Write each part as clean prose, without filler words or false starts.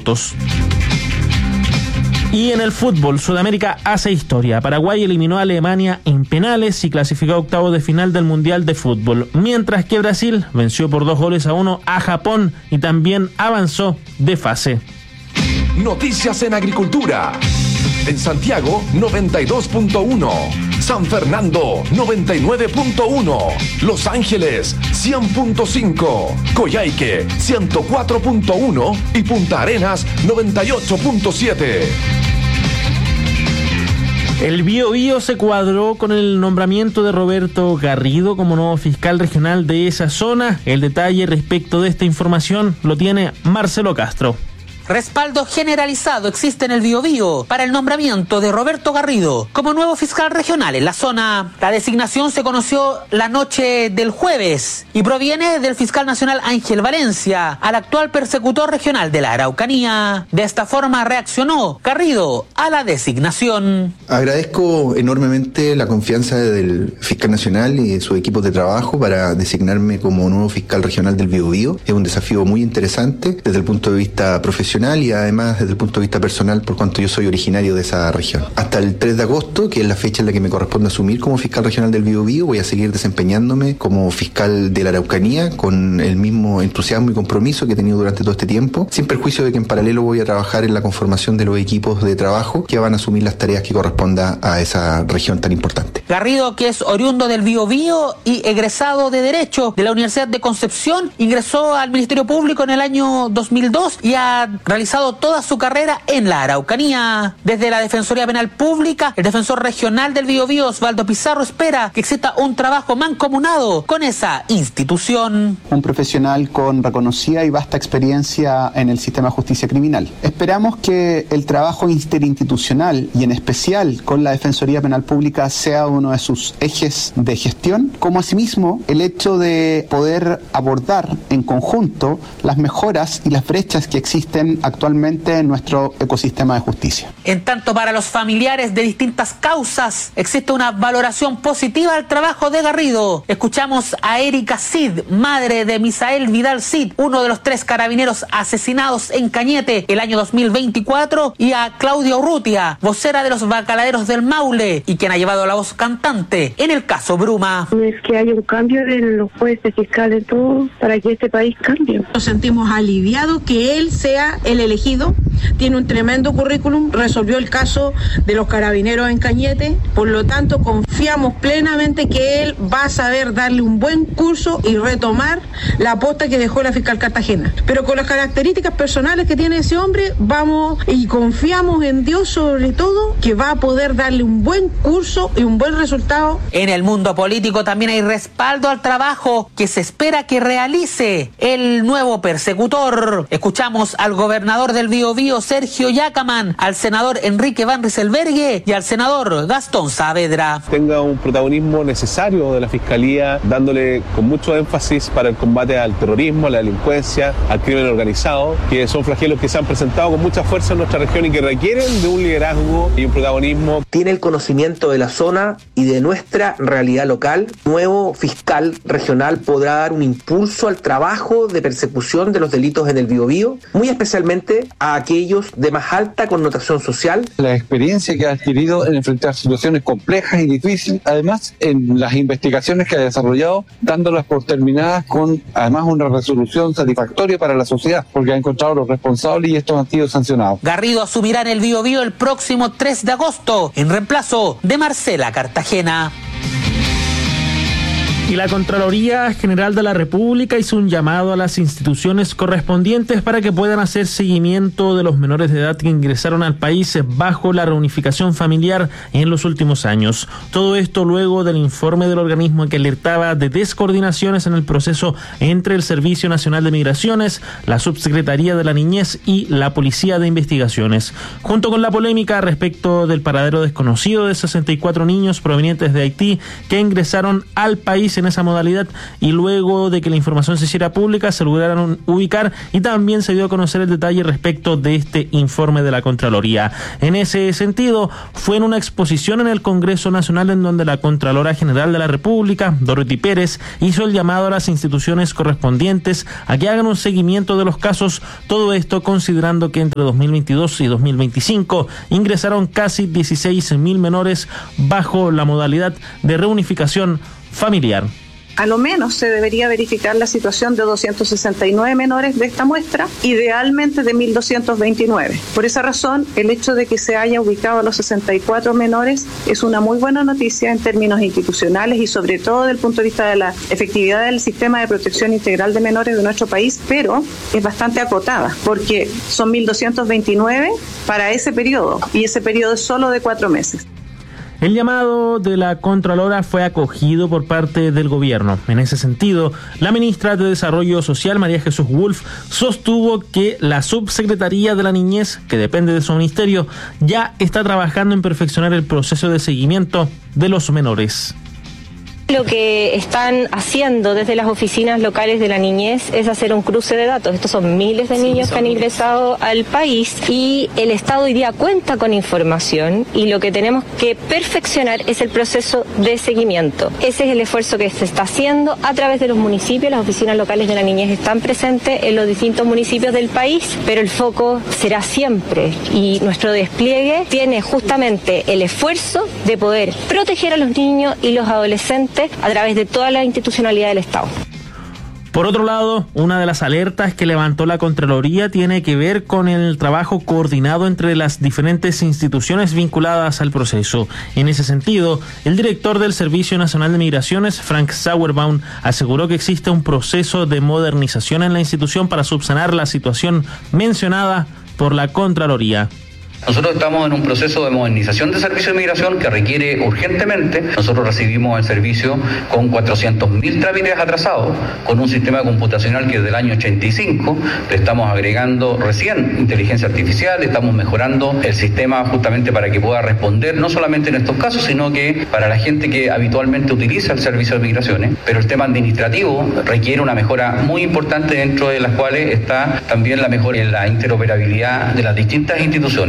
minutos. Y en el fútbol, Sudamérica hace historia. Paraguay eliminó a Alemania en penales y clasificó a octavos de final del Mundial de Fútbol, mientras que Brasil venció por 2-1 a Japón y también avanzó de fase. Noticias en agricultura. En Santiago, 92.1. San Fernando, 99.1. Los Ángeles, 100.5. Coyhaique, 104.1. Y Punta Arenas, 98.7. El Biobío se cuadró con el nombramiento de Roberto Garrido como nuevo fiscal regional de esa zona. El detalle respecto de esta información lo tiene Marcelo Castro. Respaldo generalizado existe en el Biobío para el nombramiento de Roberto Garrido como nuevo fiscal regional en la zona. La designación se conoció la noche del jueves y proviene del fiscal nacional Ángel Valencia, al actual persecutor regional de la Araucanía. De esta forma reaccionó Garrido a la designación. Agradezco enormemente la confianza del fiscal nacional y de su equipo de trabajo para designarme como nuevo fiscal regional del Biobío. Es un desafío muy interesante desde el punto de vista profesional y además desde el punto de vista personal, por cuanto yo soy originario de esa región. Hasta el 3 de agosto, que es la fecha en la que me corresponde asumir como fiscal regional del Biobío, voy a seguir desempeñándome como fiscal de la Araucanía con el mismo entusiasmo y compromiso que he tenido durante todo este tiempo, sin perjuicio de que en paralelo voy a trabajar en la conformación de los equipos de trabajo que van a asumir las tareas que corresponda a esa región tan importante. Garrido, que es oriundo del Biobío y egresado de Derecho de la Universidad de Concepción, ingresó al Ministerio Público en el año 2002 y ha realizado toda su carrera en la Araucanía. Desde la Defensoría Penal Pública, el defensor regional del Biobío, Osvaldo Pizarro, espera que exista un trabajo mancomunado con esa institución. Un profesional con reconocida y vasta experiencia en el sistema de justicia criminal. Esperamos que el trabajo interinstitucional y en especial con la Defensoría Penal Pública sea uno de sus ejes de gestión, como asimismo el hecho de poder abordar en conjunto las mejoras y las brechas que existen actualmente en nuestro ecosistema de justicia. En tanto, para los familiares de distintas causas existe una valoración positiva al trabajo de Garrido. Escuchamos a Erika Cid, madre de Misael Vidal Cid, uno de los 3 carabineros asesinados en Cañete el año 2024, y a Claudia Urrutia, vocera de los Bacaladeros del Maule y quien ha llevado la voz cantante en el caso Bruma. Es que haya un cambio de los jueces, fiscales, todo, para que este país cambie. Nos sentimos aliviados que él sea el elegido, tiene un tremendo currículum, resolvió el caso de los carabineros en Cañete, por lo tanto confiamos plenamente que él va a saber darle un buen curso y retomar la posta que dejó la fiscal Cartagena. Pero con las características personales que tiene ese hombre, vamos y confiamos en Dios sobre todo, que va a poder darle un buen curso y un buen resultado. En el mundo político también hay respaldo al trabajo que se espera que realice el nuevo persecutor. Escuchamos al gobernador del Biobío, Sergio Yacaman, al senador Enrique Van Rieselberghe y al senador Gastón Saavedra. Tenga un protagonismo necesario de la Fiscalía, dándole con mucho énfasis para el combate al terrorismo, a la delincuencia, al crimen organizado, que son flagelos que se han presentado con mucha fuerza en nuestra región y que requieren de un liderazgo y un protagonismo. Tiene el conocimiento de la zona y de nuestra realidad local. Nuevo fiscal regional podrá dar un impulso al trabajo de persecución de los delitos en el Biobío, muy especialmente a aquellos de más alta connotación social. La experiencia que ha adquirido en enfrentar situaciones complejas y difíciles, además en las investigaciones que ha desarrollado, dándolas por terminadas con además una resolución satisfactoria para la sociedad, porque ha encontrado los responsables y estos han sido sancionados. Garrido asumirá en el Biobío el próximo 3 de agosto, en reemplazo de Marcela Cartagena. Y la Contraloría General de la República hizo un llamado a las instituciones correspondientes para que puedan hacer seguimiento de los menores de edad que ingresaron al país bajo la reunificación familiar en los últimos años. Todo esto luego del informe del organismo que alertaba de descoordinaciones en el proceso entre el Servicio Nacional de Migraciones, la Subsecretaría de la Niñez y la Policía de Investigaciones. Junto con la polémica respecto del paradero desconocido de 64 niños provenientes de Haití que ingresaron al país país en esa modalidad, y luego de que la información se hiciera pública se lograron ubicar y también se dio a conocer el detalle respecto de este informe de la Contraloría. En ese sentido, fue en una exposición en el Congreso Nacional en donde la Contralora General de la República, Dorothy Pérez, hizo el llamado a las instituciones correspondientes a que hagan un seguimiento de los casos, todo esto considerando que entre 2022 y 2025 ingresaron casi 16.000 menores bajo la modalidad de reunificación familiar. A lo menos se debería verificar la situación de 269 menores de esta muestra, idealmente de 1.229. Por esa razón, el hecho de que se haya ubicado a los 64 menores es una muy buena noticia en términos institucionales y sobre todo desde el punto de vista de la efectividad del sistema de protección integral de menores de nuestro país, pero es bastante acotada porque son 1.229 para ese periodo y ese periodo es solo de 4 meses. El llamado de la Contralora fue acogido por parte del gobierno. En ese sentido, la ministra de Desarrollo Social, María Jesús Wolf, sostuvo que la Subsecretaría de la Niñez, que depende de su ministerio, ya está trabajando en perfeccionar el proceso de seguimiento de los menores. Lo que están haciendo desde las oficinas locales de la niñez es hacer un cruce de datos. Estos son miles de niños que han ingresado al país y el Estado hoy día cuenta con información y lo que tenemos que perfeccionar es el proceso de seguimiento. Ese es el esfuerzo que se está haciendo a través de los municipios. Las oficinas locales de la niñez están presentes en los distintos municipios del país, pero el foco será siempre y nuestro despliegue tiene justamente el esfuerzo de poder proteger a los niños y los adolescentes a través de toda la institucionalidad del Estado. Por otro lado, una de las alertas que levantó la Contraloría tiene que ver con el trabajo coordinado entre las diferentes instituciones vinculadas al proceso. En ese sentido, el director del Servicio Nacional de Migraciones, Frank Sauerbaum, aseguró que existe un proceso de modernización en la institución para subsanar la situación mencionada por la Contraloría. Nosotros estamos en un proceso de modernización del servicio de migración que requiere urgentemente. Nosotros recibimos el servicio con 400.000 trámites atrasados, con un sistema computacional que desde el año 85 le estamos agregando recién inteligencia artificial, estamos mejorando el sistema justamente para que pueda responder no solamente en estos casos, sino que para la gente que habitualmente utiliza el servicio de migraciones. Pero el tema administrativo requiere una mejora muy importante, dentro de las cuales está también la mejora en la interoperabilidad de las distintas instituciones.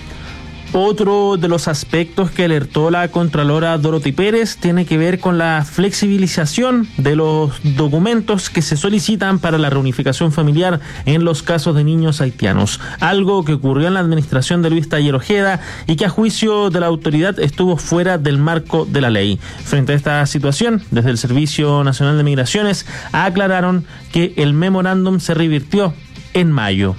Otro de los aspectos que alertó la Contralora Dorothy Pérez tiene que ver con la flexibilización de los documentos que se solicitan para la reunificación familiar en los casos de niños haitianos, algo que ocurrió en la administración de Luis Taller Ojeda y que a juicio de la autoridad estuvo fuera del marco de la ley. Frente a esta situación, desde el Servicio Nacional de Migraciones aclararon que el memorándum se revirtió en mayo.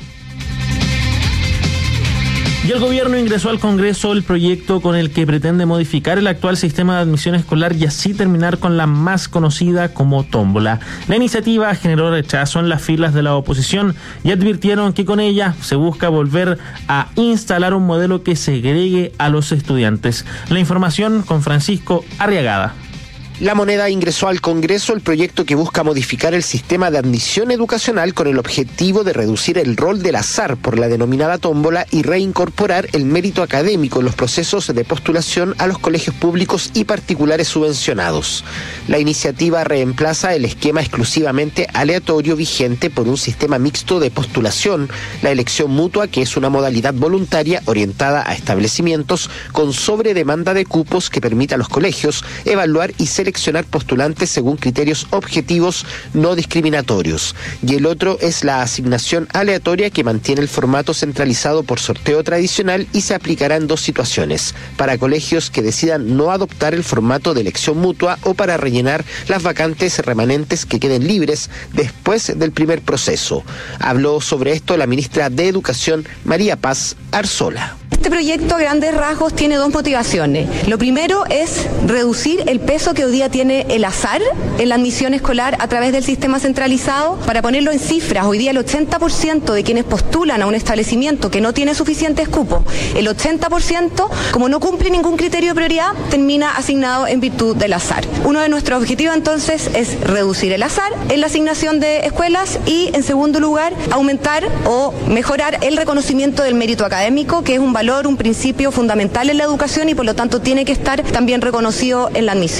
Y el gobierno ingresó al Congreso el proyecto con el que pretende modificar el actual sistema de admisión escolar y así terminar con la más conocida como tómbola. La iniciativa generó rechazo en las filas de la oposición y advirtieron que con ella se busca volver a instalar un modelo que segregue a los estudiantes. La información con Francisco Arriagada. La Moneda ingresó al Congreso el proyecto que busca modificar el sistema de admisión educacional con el objetivo de reducir el rol del azar por la denominada tómbola y reincorporar el mérito académico en los procesos de postulación a los colegios públicos y particulares subvencionados. La iniciativa reemplaza el esquema exclusivamente aleatorio vigente por un sistema mixto de postulación, la elección mutua, que es una modalidad voluntaria orientada a establecimientos con sobredemanda de cupos que permita a los colegios evaluar y seleccionar postulantes según criterios objetivos no discriminatorios. Y el otro es la asignación aleatoria, que mantiene el formato centralizado por sorteo tradicional y se aplicará en 2 situaciones: para colegios que decidan no adoptar el formato de elección mutua o para rellenar las vacantes remanentes que queden libres después del primer proceso. Habló sobre esto la ministra de Educación, María Paz Arzola. Este proyecto a grandes rasgos tiene 2 motivaciones. Lo primero es reducir el peso que hoy día tiene el azar en la admisión escolar a través del sistema centralizado. Para ponerlo en cifras, hoy día el 80% de quienes postulan a un establecimiento que no tiene suficientes cupos, el 80%, como no cumple ningún criterio de prioridad, termina asignado en virtud del azar. Uno de nuestros objetivos entonces es reducir el azar en la asignación de escuelas y, en segundo lugar, aumentar o mejorar el reconocimiento del mérito académico, que es un valor, un principio fundamental en la educación y por lo tanto tiene que estar también reconocido en la admisión.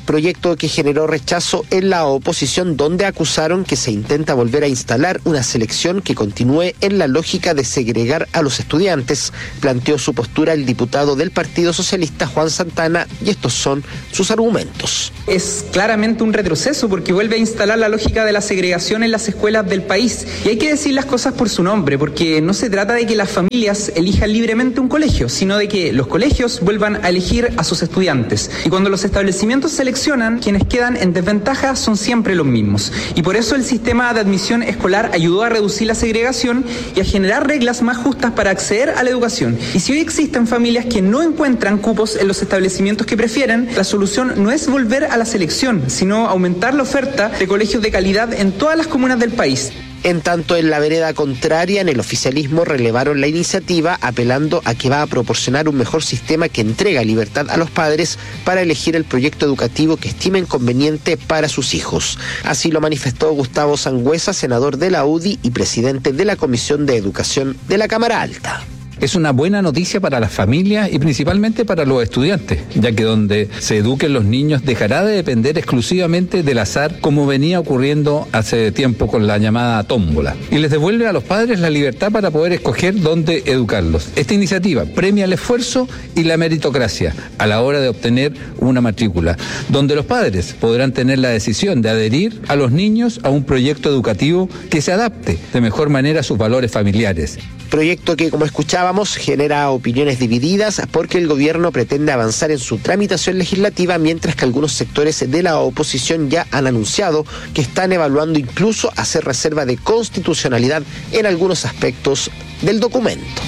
proyecto que generó rechazo en la oposición, donde acusaron que se intenta volver a instalar una selección que continúe en la lógica de segregar a los estudiantes. Planteó su postura el diputado del Partido Socialista, Juan Santana, y estos son sus argumentos. Es claramente un retroceso porque vuelve a instalar la lógica de la segregación en las escuelas del país. Y hay que decir las cosas por su nombre, porque no se trata de que las familias elijan libremente un colegio, sino de que los colegios vuelvan a elegir a sus estudiantes. Y cuando los establecimientos seleccionan, quienes quedan en desventaja son siempre los mismos. Y por eso el sistema de admisión escolar ayudó a reducir la segregación y a generar reglas más justas para acceder a la educación. Y si hoy existen familias que no encuentran cupos en los establecimientos que prefieren, la solución no es volver a la selección, sino aumentar la oferta de colegios de calidad en todas las comunas del país. En tanto, en la vereda contraria, en el oficialismo relevaron la iniciativa, apelando a que va a proporcionar un mejor sistema que entrega libertad a los padres para elegir el proyecto educativo que estimen conveniente para sus hijos. Así lo manifestó Gustavo Sangüesa, senador de la UDI y presidente de la Comisión de Educación de la Cámara Alta. Es una buena noticia para las familias y principalmente para los estudiantes, ya que donde se eduquen los niños dejará de depender exclusivamente del azar, como venía ocurriendo hace tiempo con la llamada tómbola, y les devuelve a los padres la libertad para poder escoger dónde educarlos. Esta iniciativa premia el esfuerzo y la meritocracia a la hora de obtener una matrícula, donde los padres podrán tener la decisión de adherir a los niños a un proyecto educativo que se adapte de mejor manera a sus valores familiares. Proyecto que, como escuchábamos, genera opiniones divididas porque el gobierno pretende avanzar en su tramitación legislativa, mientras que algunos sectores de la oposición ya han anunciado que están evaluando incluso hacer reserva de constitucionalidad en algunos aspectos del documento.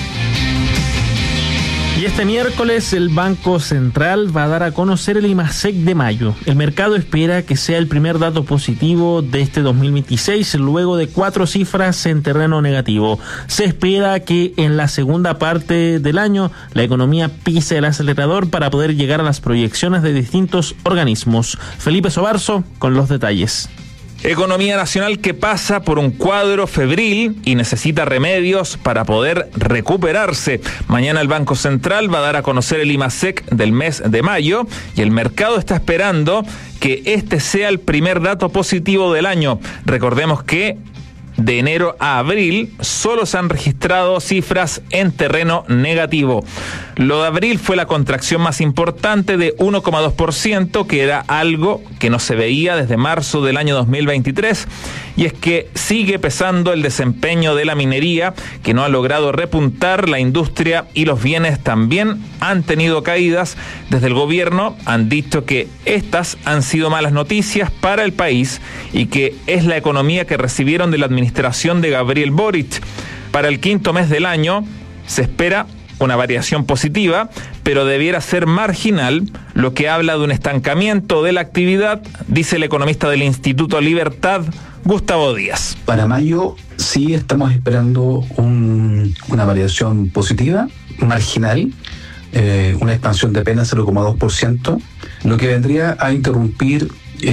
Y este miércoles el Banco Central va a dar a conocer el IMASEC de mayo. El mercado espera que sea el primer dato positivo de este 2026, luego de 4 cifras en terreno negativo. Se espera que en la segunda parte del año la economía pise el acelerador para poder llegar a las proyecciones de distintos organismos. Felipe Sobarzo con los detalles. Economía nacional que pasa por un cuadro febril y necesita remedios para poder recuperarse. Mañana el Banco Central va a dar a conocer el IMASEC del mes de mayo y el mercado está esperando que este sea el primer dato positivo del año. Recordemos que de enero a abril solo se han registrado cifras en terreno negativo. Lo de abril fue la contracción más importante de 1,2%, que era algo que no se veía desde marzo del año 2023, y es que sigue pesando el desempeño de la minería, que no ha logrado repuntar. La industria y los bienes también han tenido caídas. Desde el gobierno han dicho que estas han sido malas noticias para el país y que es la economía que recibieron de la administración de Gabriel Boric. Para el quinto mes del año se espera una variación positiva, pero debiera ser marginal, lo que habla de un estancamiento de la actividad, dice el economista del Instituto Libertad, Gustavo Díaz. Para mayo sí estamos esperando una variación positiva, marginal, una expansión de apenas 0,2%, lo que vendría a interrumpir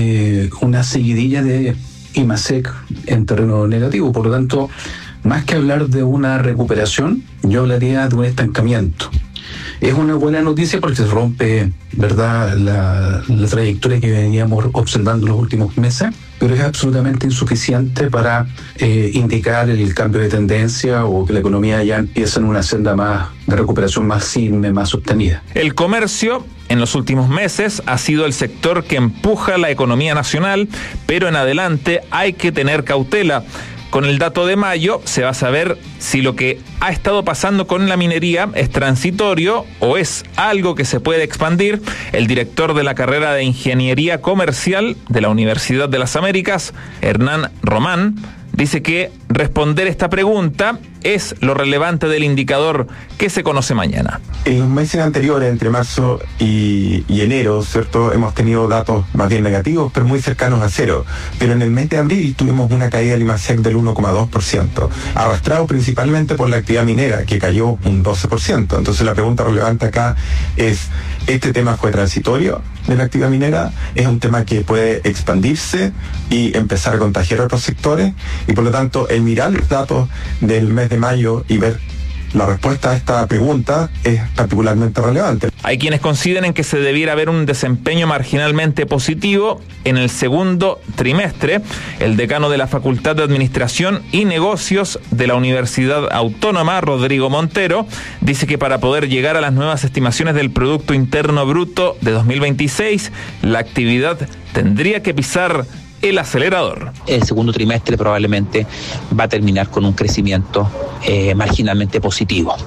una seguidilla de IMASEC en terreno negativo. Por lo tanto, más que hablar de una recuperación, yo hablaría de un estancamiento. Es una buena noticia porque se rompe, ¿verdad?, la trayectoria que veníamos observando en los últimos meses, pero es absolutamente insuficiente para indicar el cambio de tendencia o que la economía ya empieza en una senda más de recuperación más firme, más sostenida. El comercio en los últimos meses ha sido el sector que empuja la economía nacional, pero en adelante hay que tener cautela. Con el dato de mayo se va a saber si lo que ha estado pasando con la minería es transitorio o es algo que se puede expandir. El director de la carrera de Ingeniería Comercial de la Universidad de las Américas, Hernán Román, dice que responder esta pregunta es lo relevante del indicador que se conoce mañana. En los meses anteriores, entre marzo y enero, ¿cierto?, hemos tenido datos más bien negativos, pero muy cercanos a cero. Pero en el mes de abril tuvimos una caída del IMASEC del 1,2%, arrastrado principalmente por la actividad minera, que cayó un 12%. Entonces la pregunta relevante acá es, ¿este tema fue transitorio de la actividad minera? ¿Es un tema que puede expandirse y empezar a contagiar a otros sectores? Y por lo tanto, el mirar los datos del mes de mayo y ver la respuesta a esta pregunta es particularmente relevante. Hay quienes consideran que se debiera haber un desempeño marginalmente positivo en el segundo trimestre. El decano de la Facultad de Administración y Negocios de la Universidad Autónoma, Rodrigo Montero, dice que para poder llegar a las nuevas estimaciones del Producto Interno Bruto de 2026, la actividad tendría que pisar el acelerador. El segundo trimestre probablemente va a terminar con un crecimiento marginalmente positivo.